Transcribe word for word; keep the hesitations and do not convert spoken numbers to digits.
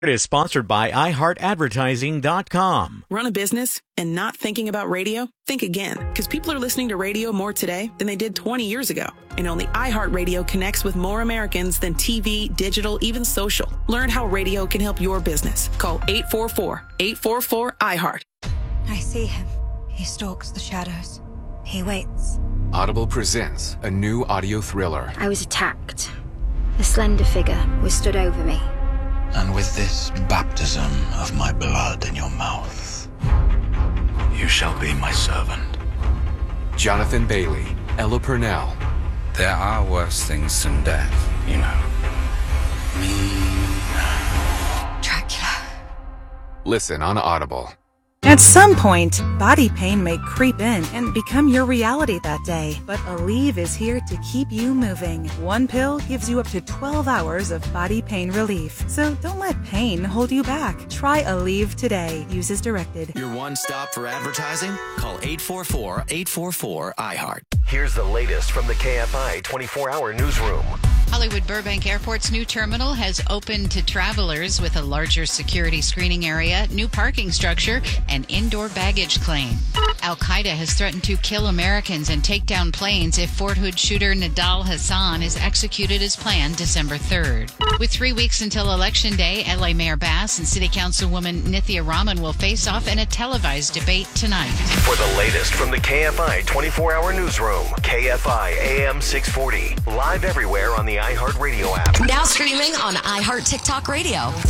It is sponsored by i heart advertising dot com. Run a business and not thinking about radio? Think again, because people are listening to radio more today than they did twenty years ago. And only iHeartRadio connects with more Americans than T V, digital, even social. Learn how radio can help your business. Call eight four four, eight four four, I heart. I see him. He stalks the shadows. He waits. Audible presents a new audio thriller. I was attacked. A slender figure was stood over me. And with this baptism of my blood in your mouth, you shall be my servant. Jonathan Bailey, Ella Purnell. There are worse things than death, you know. Me. Dracula. Listen on Audible. At some point, body pain may creep in and become your reality that day. But Aleve is here to keep you moving. One pill gives you up to twelve hours of body pain relief. So don't let pain hold you back. Try Aleve today. Use as directed. Your one stop for advertising? Call eight four four, eight four four, I heart. Here's the latest from the K F I twenty-four hour newsroom. Hollywood Burbank Airport's new terminal has opened to travelers with a larger security screening area, new parking structure, and indoor baggage claim. Al-Qaeda has threatened to kill Americans and take down planes if Fort Hood shooter Nidal Hassan is executed as planned December third. With three weeks until Election Day, L A Mayor Bass and City Councilwoman Nithya Raman will face off in a televised debate tonight. For the latest from the K F I twenty-four hour newsroom, K F I A M six forty, live everywhere on the iHeartRadio app. Now streaming on iHeart TikTok Radio.